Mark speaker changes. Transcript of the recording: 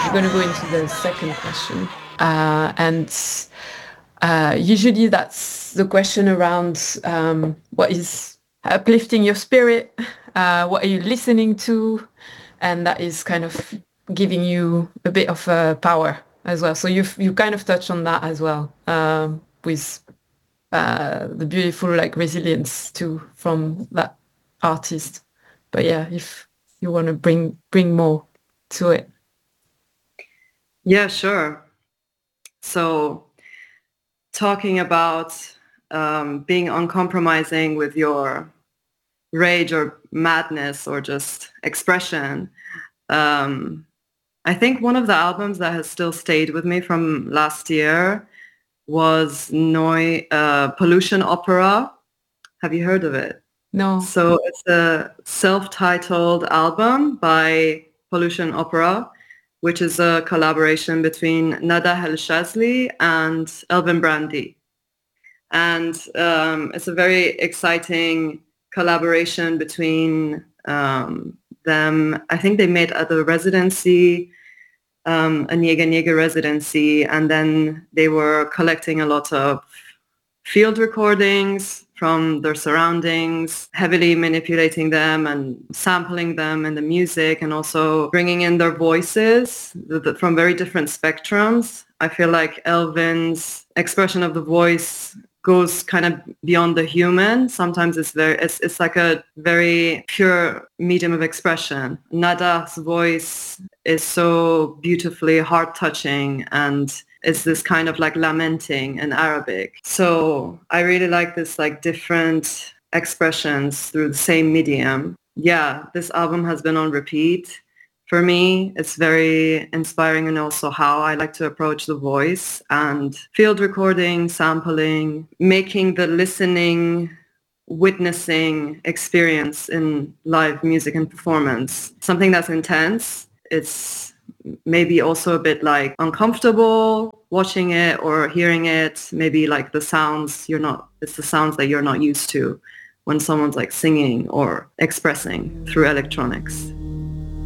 Speaker 1: we're going to go into the second question. And usually that's the question around what is uplifting your spirit, what are you listening to, and that is kind of giving you a bit of power as well. So you kind of touched on that as well, with the beautiful like resilience too from that artist. But yeah, if you want to bring more to it.
Speaker 2: Yeah, sure. So talking about being uncompromising with your rage or madness or just expression, I think one of the albums that has still stayed with me from last year was Pollution Opera. Have you heard of it?
Speaker 1: No.
Speaker 2: So it's a self-titled album by Pollution Opera, which is a collaboration between Nada El Shazli and Elvin Brandy. And it's a very exciting collaboration between them. I think they made at the residency, a Niega Niega residency, and then they were collecting a lot of field recordings from their surroundings, heavily manipulating them and sampling them in the music, and also bringing in their voices from very different spectrums. I feel like Elvin's expression of the voice goes kind of beyond the human. Sometimes it's like a very pure medium of expression. Nada's voice is so beautifully heart-touching, and it's this kind of like lamenting in Arabic. So I really like this like different expressions through the same medium. Yeah, this album has been on repeat. For me, it's very inspiring, and also how I like to approach the voice and field recording, sampling, making the listening, witnessing experience in live music and performance something that's intense. It's maybe also a bit like uncomfortable watching it or hearing it. Maybe like it's the sounds that you're not used to when someone's like singing or expressing through electronics.